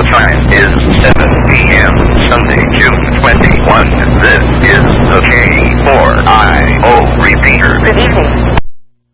time is 7 p.m. Sunday, June 21. This is the K4I